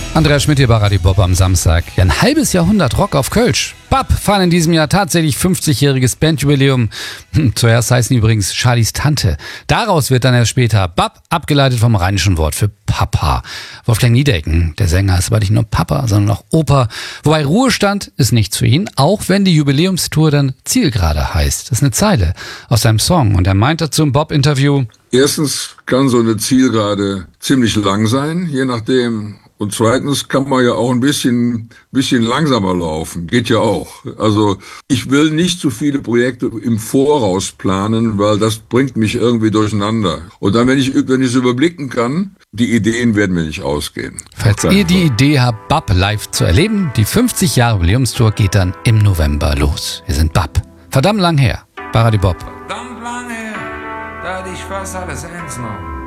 Andreas Schmidt hier bei Radio Bob am Samstag. Ja, ein halbes Jahrhundert Rock auf Kölsch. BAP feiern in diesem Jahr tatsächlich 50-jähriges Bandjubiläum. Zuerst heißen übrigens Charlies Tante. Daraus wird dann erst später BAP, abgeleitet vom rheinischen Wort für Papa. Wolfgang Niedecken, der Sänger, ist aber nicht nur Papa, sondern auch Opa. Wobei Ruhestand ist nichts für ihn, auch wenn die Jubiläumstour dann Zielgerade heißt. Das ist eine Zeile aus seinem Song und er meint dazu im Bob-Interview: Erstens kann so eine Zielgerade ziemlich lang sein, je nachdem. Und zweitens kann man ja auch ein bisschen langsamer laufen. Geht ja auch. Also ich will nicht zu viele Projekte im Voraus planen, weil das bringt mich irgendwie durcheinander. Und dann, wenn ich es überblicken kann, die Ideen werden mir nicht ausgehen. Falls ihr die Idee habt, BAP live zu erleben, die 50 Jahre Jubiläumstour geht dann im November los. Wir sind BAP. Verdammt lang her. Bei Radio Bob. Verdammt lang her, da hatte ich fast alles ernst genommen.